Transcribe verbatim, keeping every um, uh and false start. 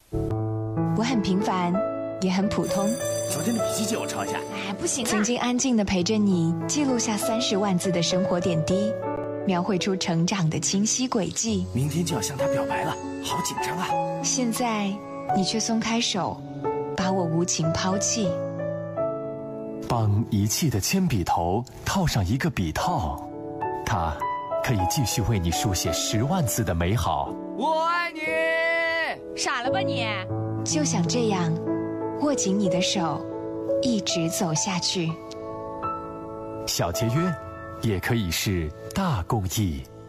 我很平凡，也很普通。 昨天的笔记借我抄一下。 哎，不行啊！ 曾经安静地陪着你，记录下三十万字的生活点滴，描绘出成长的清晰轨迹。 明天就要向他表白了，好紧张啊！ 现在你却松开手，把我无情抛弃。 帮遗弃的铅笔头套上一个笔套，它可以继续为你书写十万字的美好。 我爱你！ 傻了吧你？ 就想这样握紧你的手，一直走下去。 小节约也可以是大公益。